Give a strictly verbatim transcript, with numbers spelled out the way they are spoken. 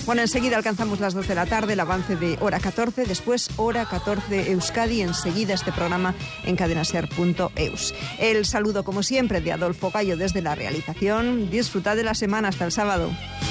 Bueno, enseguida alcanzamos las dos de la tarde, el avance de Hora catorce, después Hora catorce Euskadi, enseguida este programa en cadenaser punto eus. El saludo, como siempre, de Adolfo Gallo desde la realización. Disfrutad de la semana, hasta el sábado.